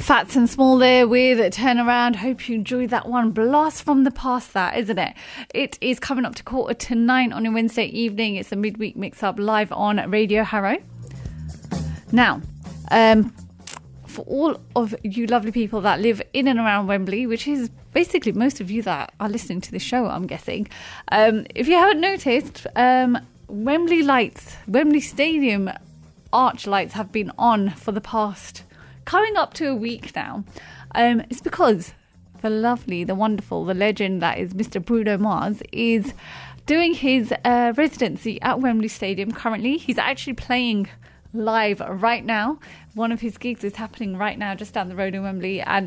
Fats and Small there with Turnaround. Hope you enjoyed that one. Blast from the past, that, isn't it? It is coming up to 8:45 on a Wednesday evening. It's a midweek mix-up live on Radio Harrow. Now, for all of you lovely people that live in and around Wembley, which is basically most of you that are listening to the show, I'm guessing. If you haven't noticed, Wembley Stadium arch lights have been on for the past coming up to a week now. It's because the lovely, the wonderful, the legend that is Mr. Bruno Mars is doing his residency at Wembley Stadium currently. He's actually playing live right now. One of his gigs is happening right now just down the road in Wembley. And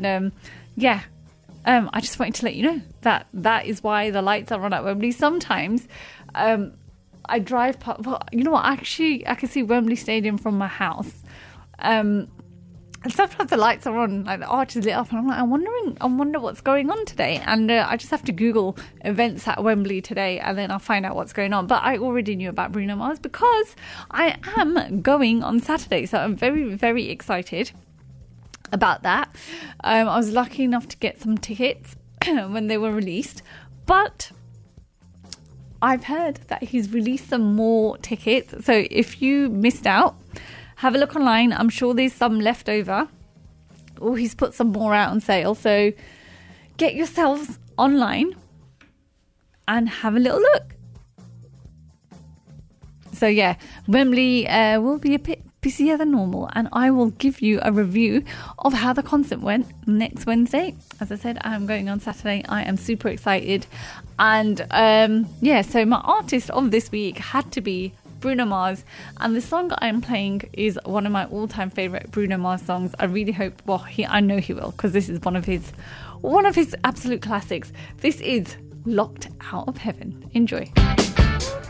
I just wanted to let you know that is why the lights are on at Wembley. Sometimes I drive past, well, you know what, actually I can see Wembley Stadium from my house. And sometimes the lights are on, like the arch is lit up, and I'm like, I wonder what's going on today. And I just have to Google events at Wembley today, and then I'll find out what's going on. But I already knew about Bruno Mars because I am going on Saturday, so I'm very, very excited about that. I was lucky enough to get some tickets when they were released, but I've heard that he's released some more tickets. So if you missed out, have a look online. I'm sure there's some left over. Or he's put some more out on sale. So get yourselves online and have a little look. So yeah, Wembley will be a bit busier than normal. And I will give you a review of how the concert went next Wednesday. As I said, I'm going on Saturday. I am super excited. And so my artist of this week had to be Bruno Mars, and the song I'm playing is one of my all-time favorite Bruno Mars songs. I really hope, I know he will, because this is one of his absolute classics. This is Locked Out of Heaven. Enjoy.